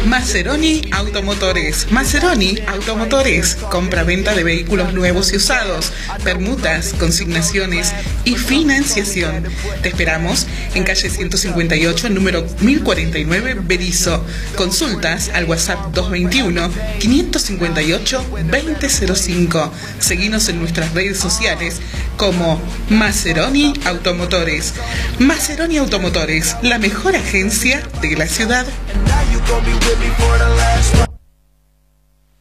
Maseroni Automotores. Maseroni Automotores. Compra-venta de vehículos nuevos y usados, permutas, consignaciones y financiación. Te esperamos en calle 158, número 1049, Berisso. Consultas al WhatsApp 221-558-2005. Seguinos en nuestras redes sociales como Maseroni Automotores. Maseroni Automotores, la mejor agencia de la ciudad.